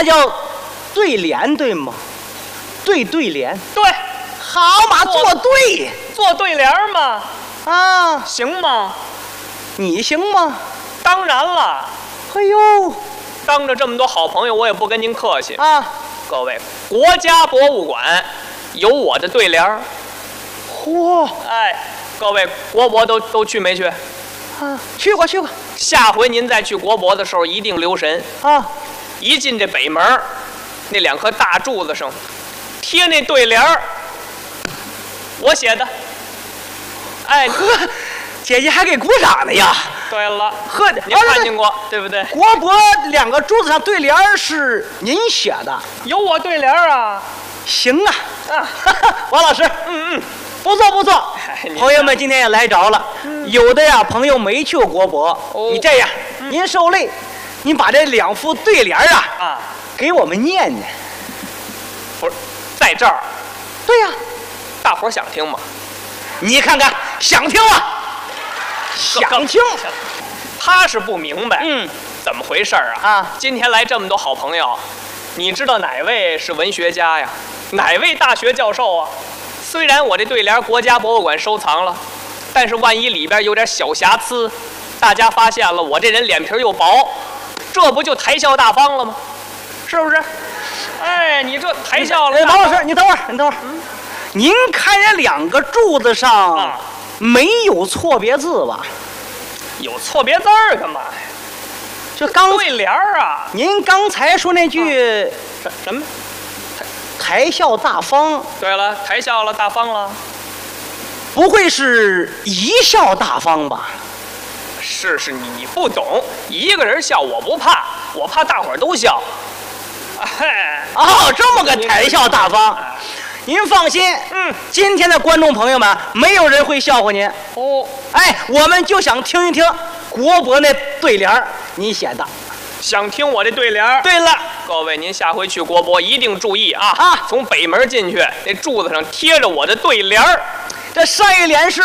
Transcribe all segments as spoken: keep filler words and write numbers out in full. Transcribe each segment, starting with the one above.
那叫对联，对吗？对对联， 对， 好嘛，做对， 做对联嘛， 啊， 行吗？ 你行吗？ 当然了。 哎呦， 当着这么多好朋友，我也不跟您客气啊！ 各位，国家博物馆有我的对联儿。 嚯！ 哎，各位国博都都去没去？ 啊，去过去过。 下回您再去国博的时候，一定留神啊！ 一进这北门，那两颗大柱子上贴那对联儿，我写的。哎， 呵，姐姐还给鼓掌呢呀！ 对了， 呵， 您看见过、啊、对不对？ 国博两个柱子上对联是您写的， 有我对联啊。 行啊， 啊， 王老师， 嗯嗯， 不错不错。 哎、 朋友们今天也来着了，嗯、有的呀朋友没去过国博，哦、你这样，嗯、您受累，您把这两副对联啊啊给我们念念。 不是，在这儿。 对呀、啊， 大伙儿想听吗？ 你看看，想听吗？想听。 他是不明白， 嗯， 怎么回事啊？ 啊， 今天来这么多好朋友，你知道哪位是文学家呀？哪位大学教授啊？虽然我这对联国家博物馆收藏了，但是万一里边有点小瑕疵，大家发现了，我这人脸皮又薄，这不就谈笑大方了吗？是不是？哎，你这谈笑了。哎， 王老师，你等会儿，你等会儿。嗯，您看这两个柱子上、啊、没有错别字吧？ 有错别字儿干嘛呀？ 这刚对联儿啊！ 您刚才说那句、 啊、什什么？ 谈笑大方。 对了，谈笑了，大方了。 不会是贻笑大方吧？ 是是，你不懂，一个人笑我不怕，我怕大伙儿都笑。 哎，哦，这么个谈笑大方。您放心，嗯，今天的观众朋友们，没有人会笑话您。哦，哎，我们就想听一听国博那对联儿，你写的。 想听我这对联儿？ 对了， 各位，您下回去国博一定注意啊！ 啊， 从北门进去，那柱子上贴着我的对联儿。 这上一联是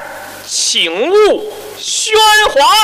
“请勿喧哗”，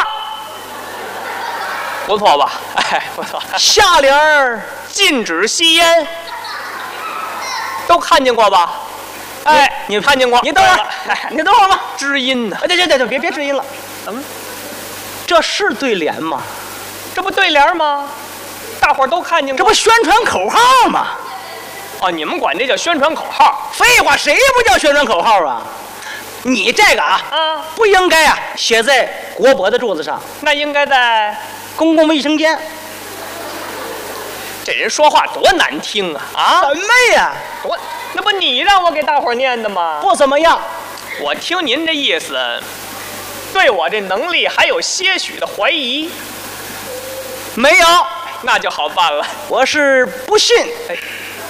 不错吧？哎，不错。 下联儿 “禁止吸烟”。都看见过吧？哎， 你看见过？ 你等会儿，哎，你等会儿吧。 知音呢？ 哎，对对对对，别别知音了。 怎么？ 这是对联吗？ 这不对联吗？大伙儿都看见过。 这不宣传口号吗？ 哦，你们管这叫宣传口号？ 废话，谁不叫宣传口号啊？你这个啊， 啊， 不应该啊，写在国博的柱子上。 那应该在公共卫生间。 这人说话多难听啊！啊， 什么呀？ 多，那不你让我给大伙儿念的吗？ 不怎么样。 我听您这意思，对我这能力还有些许的怀疑。 没有， 那就好办了。 我是不信。哎，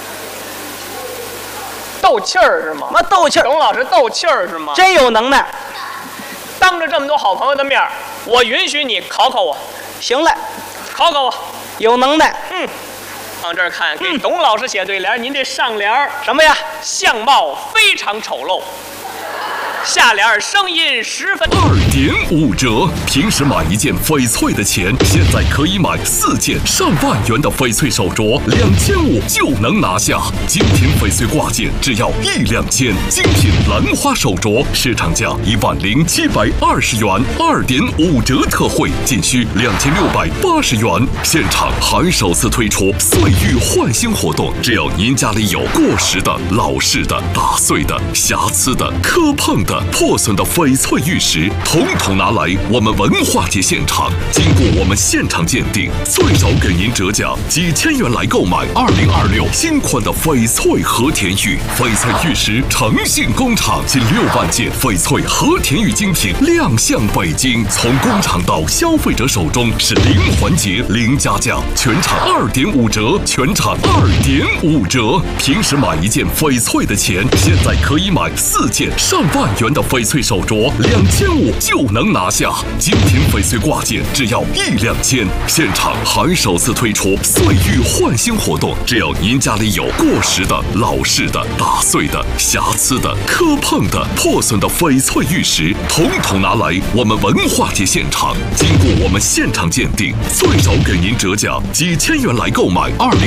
斗气儿是吗？ 妈斗气儿！ 董老师斗气儿是吗？ 真有能耐。 当着这么多好朋友的面，我允许你考考我。 行了， 考考我。 有能耐。 嗯。往这儿看，给董老师写对联、嗯、您这上联什么呀？ 相貌非常丑陋。下联声音十分。 二点五折，平时买一件翡翠的钱，现在可以买四件上万元的翡翠手镯，两千五就能拿下。精品翡翠挂件只要一两千，精品兰花手镯市场价一万零七百二十元，二点五折特惠，仅需两千六百八十元。现场还首次推出岁玉换新活动，只要您家里有过时的、老式的、打碎的、瑕疵的、磕碰的、破损的翡翠玉石，统统拿来我们文化节现场，经过我们现场鉴定，最少给您折价几千元来购买二零二六新款的翡翠和田玉。翡翠玉石诚信工厂近六万件翡翠和田玉精品亮相北京，从工厂到消费者手中是零环节零加价，全场二点五折，全场二点五折。平时买一件翡翠的钱，现在可以买四件上万元的翡翠手镯，两千五就能拿下。精品翡翠挂件只要一两千，现场还首次推出岁玉换新活动，只要您家里有过时的、老式的、打碎的、瑕疵的、磕碰的、破损的翡翠玉石，统统拿来我们文化节现场，经过我们现场鉴定，最少给您折价几千元来购买二零。